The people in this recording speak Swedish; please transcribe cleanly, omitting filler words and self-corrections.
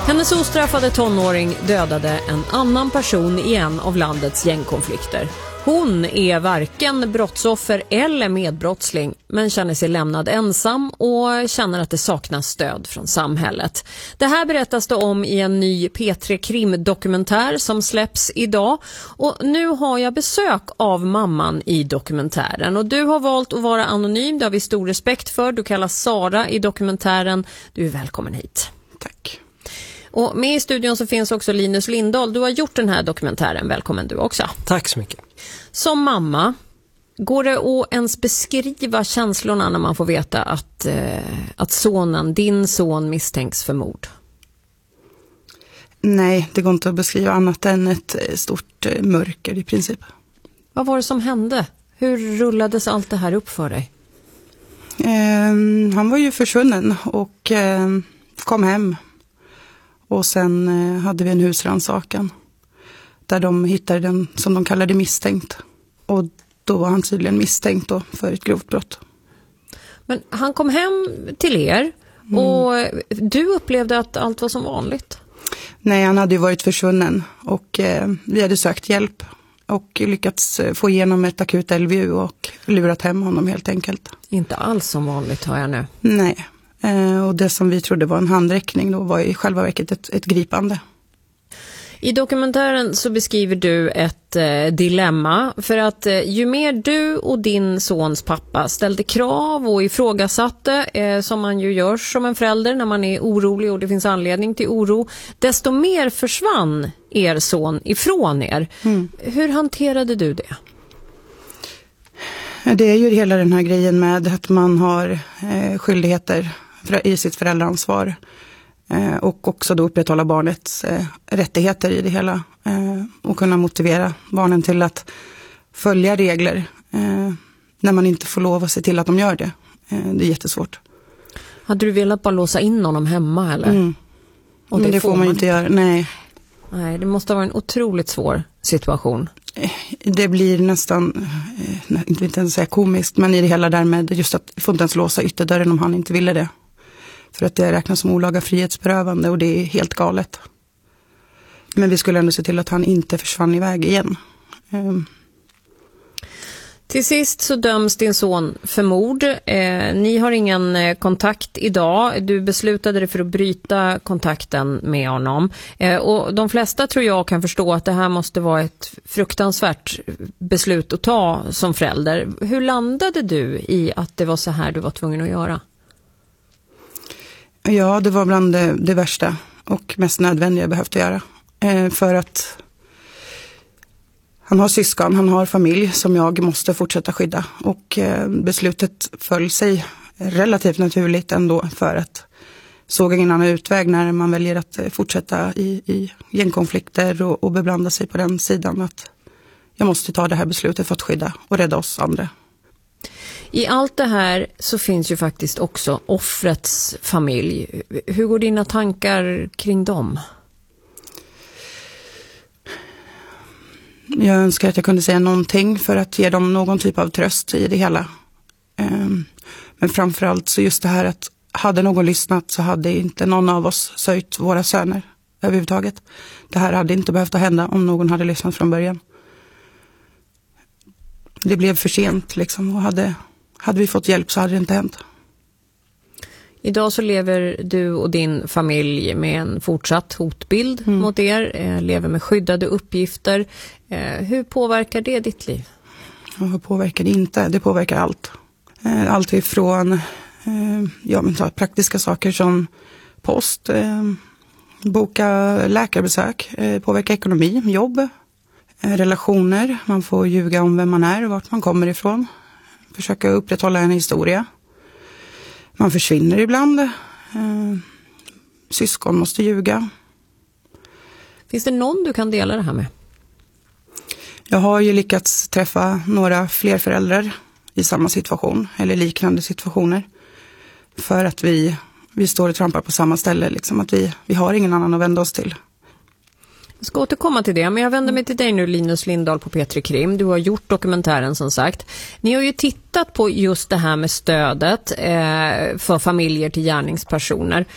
Hennes ostraffade tonåring dödade en annan person i en av landets gängkonflikter. Hon är varken brottsoffer eller medbrottsling, men känner sig lämnad ensam och känner att det saknas stöd från samhället. Det här berättas det om i en ny P3 Krim-dokumentär som släpps idag. Och nu har jag besök av mamman i dokumentären. Och du har valt att vara anonym, det har vi stor respekt för. Du kallas Sara i dokumentären. Du är välkommen hit. Tack. Och med i studion så finns också Linus Lindahl. Du har gjort den här dokumentären. Välkommen du också. Tack så mycket. Som mamma, går det att ens beskriva känslorna när man får veta att din son misstänks för mord? Nej, det går inte att beskriva annat än ett stort mörker i princip. Vad var det som hände? Hur rullades allt det här upp för dig? Han var ju försvunnen och kom hem. Och sen hade vi en husrannsakan där de hittade den som de kallade misstänkt. Och då var han tydligen misstänkt då för ett grovt brott. Men han kom hem till er och du upplevde att allt var som vanligt? Nej, han hade ju varit försvunnen och vi hade sökt hjälp och lyckats få igenom ett akut LVU och lurat hem honom helt enkelt. Inte alls som vanligt har jag nu. Nej. Och det som vi trodde var en handräckning då var i själva verket ett gripande. I dokumentären så beskriver du ett dilemma för att ju mer du och din sons pappa ställde krav och ifrågasatte som man ju gör som en förälder när man är orolig och det finns anledning till oro, desto mer försvann er son ifrån er. Hur hanterade du det? Det är ju hela den här grejen med att man har skyldigheter i sitt föräldraansvar och också då upprätthålla barnets rättigheter i det hela och kunna motivera barnen till att följa regler när man inte får lov att se till att de gör det. Det är jättesvårt. Hade du velat bara låsa in honom hemma eller? Och det får man ju inte göra, nej. Nej, det måste vara en otroligt svår situation. Det blir nästan, inte ens säga komiskt, men i det hela därmed just att få inte ens låsa ytterdörren om han inte ville det. För att det räknas som olaga frihetsberövande och det är helt galet. Men vi skulle ändå se till att han inte försvann iväg igen. Till sist så döms din son för mord. Ni har ingen kontakt idag. Du beslutade dig för att bryta kontakten med honom. Och de flesta tror jag kan förstå att det här måste vara ett fruktansvärt beslut att ta som förälder. Hur landade du i att det var så här du var tvungen att göra? Ja, det var bland det värsta och mest nödvändiga jag behövt göra. För att han har syskon, han har familj som jag måste fortsätta skydda. Och beslutet föll sig relativt naturligt ändå för att såg ingen annan utväg när man väljer att fortsätta i gängkonflikter och beblanda sig på den sidan. Att jag måste ta det här beslutet för att skydda och rädda oss andra. I allt det här så finns ju faktiskt också offrets familj. Hur går dina tankar kring dem? Jag önskar att jag kunde säga någonting för att ge dem någon typ av tröst i det hela. Men framförallt så just det här att hade någon lyssnat så hade inte någon av oss sökt våra söner överhuvudtaget. Det här hade inte behövt att hända om någon hade lyssnat från början. Det blev för sent liksom och hade vi fått hjälp så hade det inte hänt. Idag så lever du och din familj med en fortsatt hotbild mot er, lever med skyddade uppgifter. Hur påverkar det ditt liv? Vad påverkar det inte? Det påverkar allt. Allt ifrån praktiska saker som post, boka läkarbesök, påverkar ekonomi, jobb, relationer. Man får ljuga om vem man är och vart man kommer ifrån. Försöka upprätthålla en historia. Man försvinner ibland. Syskon måste ljuga. Finns det någon du kan dela det här med? Jag har ju lyckats träffa några fler föräldrar i samma situation eller liknande situationer. För att vi står och trampar på samma ställe. Liksom, att vi har ingen annan att vända oss till. Jag ska återkomma till det, men jag vänder mig till dig nu, Linus Lindahl på P3 Krim. Du har gjort dokumentären som sagt. Ni har ju tittat på just det här med stödet för familjer till gärningspersoner.